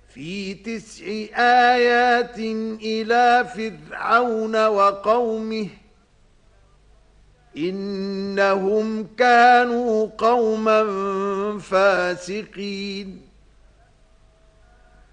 في 9 آيات إلى فرعون وقومه إنهم كانوا قوما فاسقين